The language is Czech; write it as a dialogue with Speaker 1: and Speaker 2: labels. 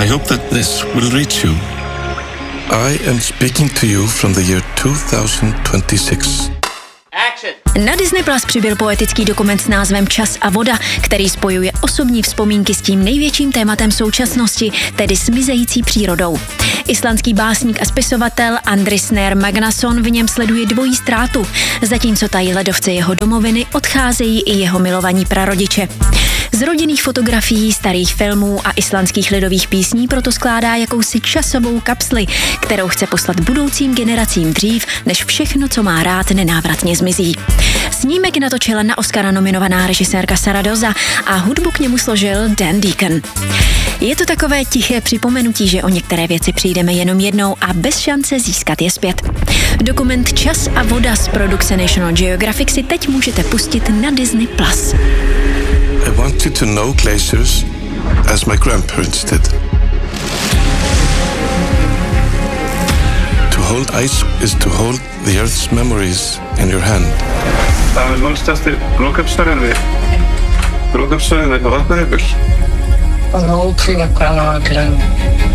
Speaker 1: I hope that this will reach you. I am speaking to you from the year 2026.
Speaker 2: Na Disney Plus přibyl poetický dokument s názvem Čas a voda, který spojuje osobní vzpomínky s tím největším tématem současnosti, tedy s mizející přírodou. Islandský básník a spisovatel Andris Snær Magnason v něm sleduje dvojí ztrátu, zatímco tají ledovce jeho domoviny, odcházejí i jeho milovaní prarodiče. Z rodinných fotografií, starých filmů a islandských lidových písní proto skládá jakousi časovou kapsli, kterou chce poslat budoucím generacím dřív, než všechno, co má rád, nenávratně zmizí. Snímek natočila na Oscara nominovaná režisérka Sara Doza a hudbu k němu složil Dan Deacon. Je to takové tiché připomenutí, že o některé věci přijdeme jenom jednou a bez šance získat je zpět. Dokument Čas a voda z produkce National Geographic si teď můžete pustit na Disney Plus.
Speaker 1: I want you to know glaciers as my grandparents did. To hold ice is to hold the earth's memories in your hand.
Speaker 3: Það er málstæðasti brúðkaupsdagur við brúðkaupssvæðið á Vatnajökull.
Speaker 4: Það er ótrúlega gaman að glæða.